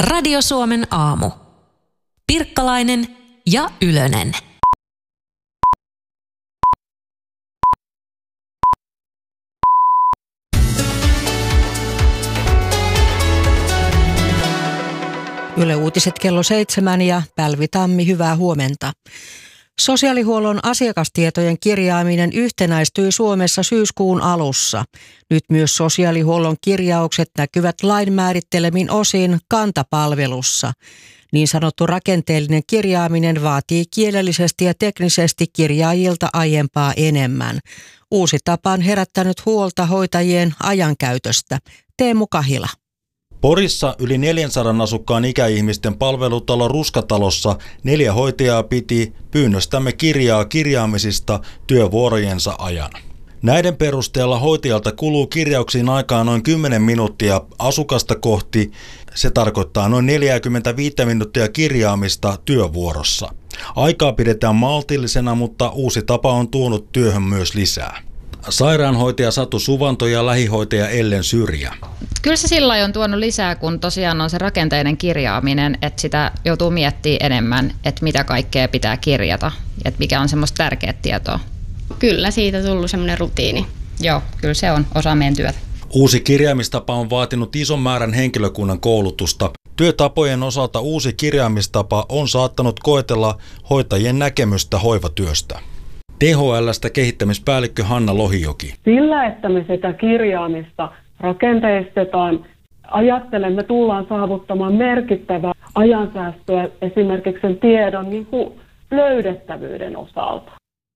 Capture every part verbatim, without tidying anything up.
Radio Suomen aamu. Pirkkalainen ja Ylönen. Yle Uutiset kello seitsemän ja Pälvi Tammi, hyvää huomenta. Sosiaalihuollon asiakastietojen kirjaaminen yhtenäistyi Suomessa syyskuun alussa. Nyt myös sosiaalihuollon kirjaukset näkyvät lain määrittelemin osin Kanta-palvelussa. Niin sanottu rakenteellinen kirjaaminen vaatii kielellisesti ja teknisesti kirjaajilta aiempaa enemmän. Uusi tapa on herättänyt huolta hoitajien ajankäytöstä. Teemu Kahila. Porissa yli neljänsadan asukkaan ikäihmisten palvelutalo Ruskatalossa neljä hoitajaa piti pyynnöstämme kirjaa kirjaamisista työvuorojensa ajan. Näiden perusteella hoitajalta kuluu kirjauksiin aikaa noin kymmenen minuuttia asukasta kohti. Se tarkoittaa noin neljäkymmentäviisi minuuttia kirjaamista työvuorossa. Aikaa pidetään maltillisena, mutta uusi tapa on tuonut työhön myös lisää. Sairaanhoitaja Satu Suvanto ja lähihoitaja Ellen Syrjä. Kyllä se sillä lailla on tuonut lisää, kun tosiaan on se rakenteinen kirjaaminen, että sitä joutuu miettimään enemmän, että mitä kaikkea pitää kirjata, että mikä on semmoista tärkeää tietoa. Kyllä, siitä on tullut semmoinen rutiini. Joo, kyllä se on osa meidän työtä. Uusi kirjaamistapa on vaatinut ison määrän henkilökunnan koulutusta. Työtapojen osalta uusi kirjaamistapa on saattanut koetella hoitajien näkemystä hoivatyöstä. T H L:stä kehittämispäällikkö Hanna Lohijoki. Sillä, että me sitä kirjaamista rakenteistetaan, ajattelemme, tullaan saavuttamaan merkittävää ajansäästöä esimerkiksi sen tiedon niin kuin löydettävyyden osalta.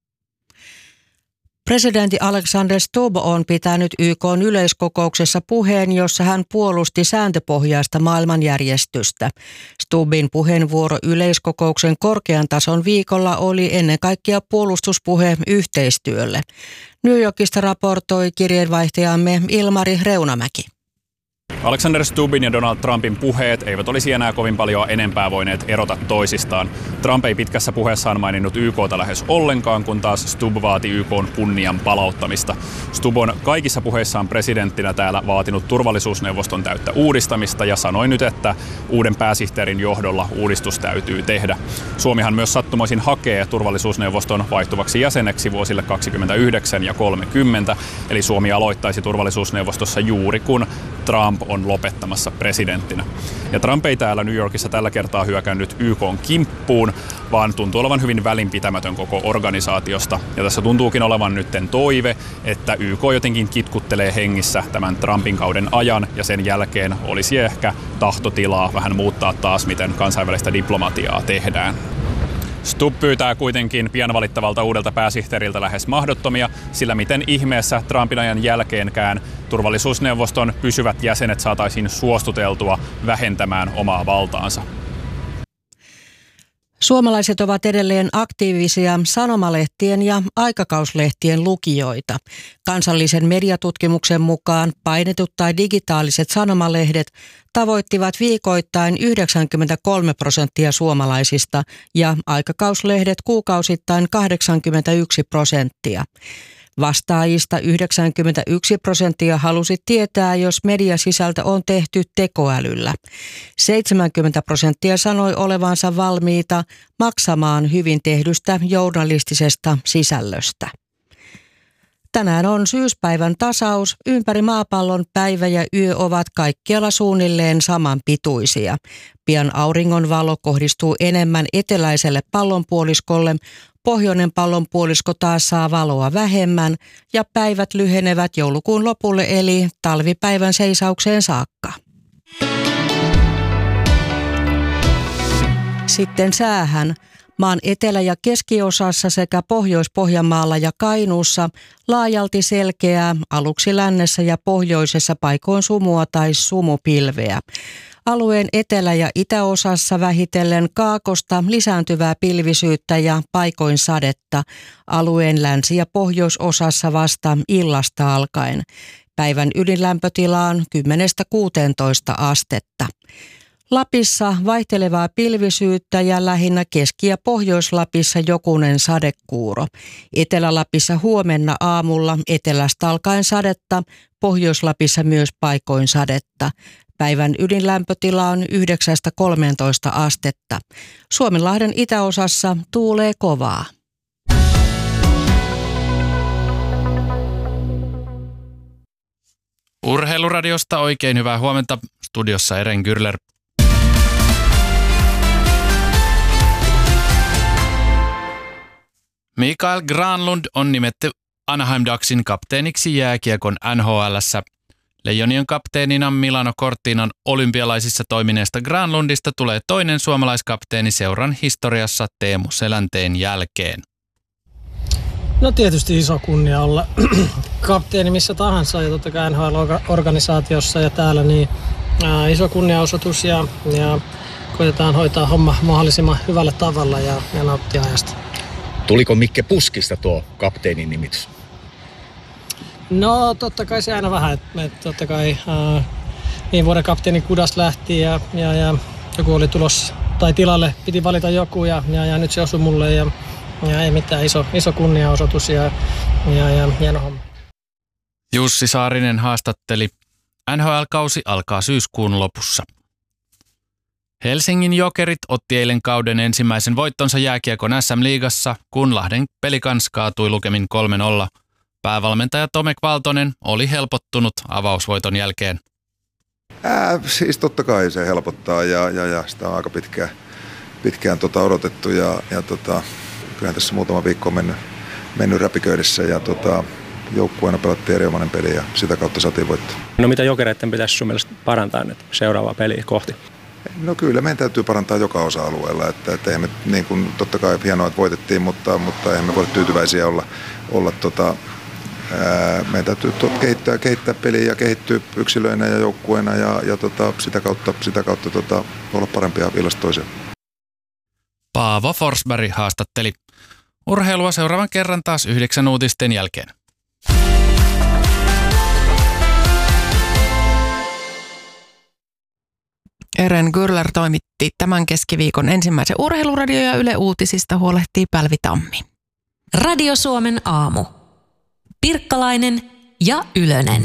Presidentti Alexander Stubb on pitänyt Y K:n yleiskokouksessa puheen, jossa hän puolusti sääntöpohjaista maailmanjärjestystä. Stubbin puheenvuoro yleiskokouksen korkean tason viikolla oli ennen kaikkea puolustuspuhe yhteistyölle. New Yorkista raportoi kirjeenvaihtajamme Ilmari Reunamäki. Alexander Stubbin ja Donald Trumpin puheet eivät olisi enää kovin paljon enempää voineet erota toisistaan. Trump ei pitkässä puheessaan maininnut Y K:ta lähes ollenkaan, kun taas Stubb vaati Y K:n kunnian palauttamista. Stubb on kaikissa puheissaan presidenttinä täällä vaatinut turvallisuusneuvoston täyttä uudistamista ja sanoi nyt, että uuden pääsihteerin johdolla uudistus täytyy tehdä. Suomihan myös sattumoisin hakee turvallisuusneuvoston vaihtuvaksi jäseneksi vuosille kaksikymmentäyhdeksän ja kolmekymmentä, eli Suomi aloittaisi turvallisuusneuvostossa juuri kun Trump on lopettamassa presidenttinä. Ja Trump ei täällä New Yorkissa tällä kertaa hyökännyt Y K:n kimppuun, vaan tuntuu olevan hyvin välinpitämätön koko organisaatiosta. Ja tässä tuntuukin olevan nytten toive, että Y K jotenkin kitkuttelee hengissä tämän Trumpin kauden ajan, ja sen jälkeen olisi ehkä tahtotilaa vähän muuttaa taas, miten kansainvälistä diplomatiaa tehdään. Stubb pyytää kuitenkin pian valittavalta uudelta pääsihteeriltä lähes mahdottomia, sillä miten ihmeessä Trumpin ajan jälkeenkään turvallisuusneuvoston pysyvät jäsenet saataisiin suostuteltua vähentämään omaa valtaansa. Suomalaiset ovat edelleen aktiivisia sanomalehtien ja aikakauslehtien lukijoita. Kansallisen mediatutkimuksen mukaan painetut tai digitaaliset sanomalehdet tavoittivat viikoittain yhdeksänkymmentäkolme prosenttia suomalaisista ja aikakauslehdet kuukausittain kahdeksankymmentäyksi prosenttia. Vastaajista yhdeksänkymmentäyksi prosenttia halusi tietää, jos mediasisältö on tehty tekoälyllä. seitsemänkymmentä prosenttia sanoi olevansa valmiita maksamaan hyvin tehdystä journalistisesta sisällöstä. Tänään on syyspäivän tasaus. Ympäri maapallon päivä ja yö ovat kaikkialla suunnilleen samanpituisia. Pian auringonvalo kohdistuu enemmän eteläiselle pallonpuoliskolle. Pohjoinen pallonpuolisko taas saa valoa vähemmän ja päivät lyhenevät joulukuun lopulle eli talvipäivän seisaukseen saakka. Sitten säähän. Maan etelä- ja keskiosassa sekä Pohjois-Pohjanmaalla ja Kainuussa laajalti selkeää, aluksi lännessä ja pohjoisessa paikoin sumua tai sumupilveä. Alueen etelä- ja itäosassa vähitellen kaakosta lisääntyvää pilvisyyttä ja paikoin sadetta. Alueen länsi- ja pohjoisosassa vasta illasta alkaen. Päivän ydinlämpötila on kymmenestä kuuteentoista astetta. Lapissa vaihtelevaa pilvisyyttä ja lähinnä Keski- ja Pohjois-Lapissa jokunen sadekuuro. Etelä-Lapissa huomenna aamulla etelästä alkaen sadetta, Pohjois-Lapissa myös paikoin sadetta. Päivän ydinlämpötila on yhdeksästä kolmeentoista astetta. Suomenlahden itäosassa tuulee kovaa. Urheiluradiosta oikein hyvää huomenta. Studiossa Eren Gürler. Mikael Granlund on nimetty Anaheim Ducksin kapteeniksi jääkiekon N H L:ssä. Leijonien kapteenina Milano Cortinan olympialaisissa toimineesta Granlundista tulee toinen suomalaiskapteeni seuran historiassa Teemu Selänteen jälkeen. No tietysti iso kunnia olla kapteeni missä tahansa ja totta kai N H L-organisaatiossa ja täällä niin ää, iso kunniaosoitus ja, ja koitetaan hoitaa homma mahdollisimman hyvällä tavalla ja, ja nauttia ajasta. Tuliko Mikke Puskista tuo kapteenin nimitys? No totta kai se aina vähän, että et, totta kai ää, niin vuoden kapteeni Kudas lähti ja, ja, ja joku oli tulossa tai tilalle piti valita joku ja, ja, ja nyt se osui mulle ja, ja ei mitään, iso, iso kunniaosoitus ja, ja, ja hieno homma. Jussi Saarinen haastatteli. N H L-kausi alkaa syyskuun lopussa. Helsingin Jokerit otti eilen kauden ensimmäisen voittonsa jääkiekon S M-liigassa, kun Lahden Pelikans kaatui lukemin kolme nolla. Päävalmentaja Tomek Valtonen oli helpottunut avausvoiton jälkeen. Ää, siis totta kai se helpottaa ja, ja, ja sitä on aika pitkään, pitkään tota odotettu ja, ja tota, kyllähän tässä muutama viikko on mennyt, mennyt räpiköidessä ja tota, joukkueena pelattiin erinomainen peli ja sitä kautta saatiin voittaa. No mitä Jokereiden pitäisi sun mielestä parantaa nyt seuraavaa peliä kohti? No kyllä meidän täytyy parantaa joka osa-alueella, että, että eihän me, niin kuin, totta kai hienoa, että voitettiin, mutta, mutta eihän me voi tyytyväisiä olla, olla tota, ää, meidän täytyy tot, kehittää, kehittää peliä ja kehittyä yksilöinä ja joukkueena ja, ja tota, sitä kautta, sitä kautta tota, olla parempia illasta toiseen. Paavo Forsberg haastatteli. Urheilua seuraavan kerran taas yhdeksän uutisten jälkeen. Eren Gürler toimitti tämän keskiviikon ensimmäisen urheiluradio ja Yle Uutisista huolehtii Pälvi Tammi. Radio Suomen aamu. Pirkkalainen ja Ylönen.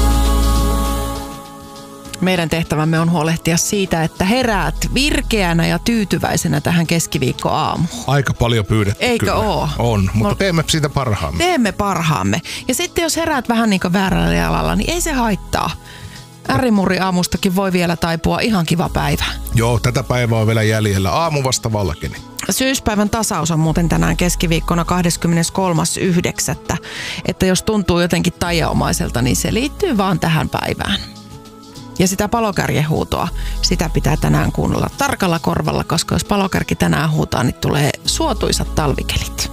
Meidän tehtävämme on huolehtia siitä, että heräät virkeänä ja tyytyväisenä tähän keskiviikkoaamuun. Aika paljon pyydetty. Eikö kyllä. oo? On, mutta teemme siitä parhaamme. Teemme parhaamme. Ja sitten jos heräät vähän niin kuin väärällä jalalla, niin ei se haittaa. Äärimurri aamustakin voi vielä taipua ihan kiva päivä. Joo, tätä päivää on vielä jäljellä. Aamu vasta valkeni. Syyspäivän tasaus on muuten tänään keskiviikkona kahdeskymmeneskolmas yhdeksättä Että jos tuntuu jotenkin taiaomaiselta, niin se liittyy vaan tähän päivään. Ja sitä palokärjehuutoa, sitä pitää tänään kuunnella tarkalla korvalla, koska jos palokärki tänään huutaa, niin tulee suotuisat talvikelit.